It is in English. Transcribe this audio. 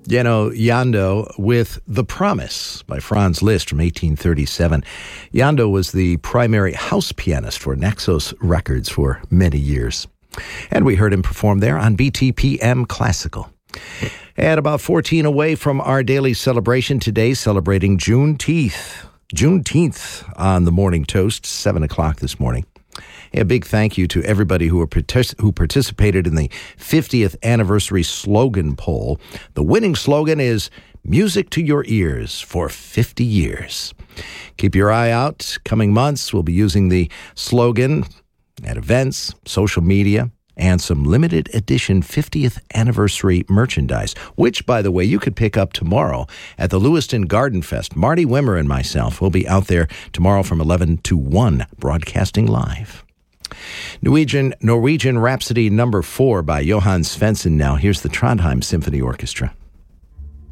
Yando with The Promise by Franz Liszt from 1837. Yando was the primary house pianist for Naxos Records for many years. And we heard him perform there on BTPM Classical. At about 14 away from our daily celebration today, celebrating Juneteenth on the Morning Toast, 7 o'clock this morning. A big thank you to everybody who participated in the 50th anniversary slogan poll. The winning slogan is Music to Your Ears for 50 years. Keep your eye out. Coming months, we'll be using the slogan at events, social media, and some limited edition 50th anniversary merchandise, which, by the way, you could pick up tomorrow at the Lewiston Garden Fest. Marty Wimmer and myself will be out there tomorrow from 11 to 1, broadcasting live. Norwegian Rhapsody No. 4 by Johann Svensson now. Here's the Trondheim Symphony Orchestra.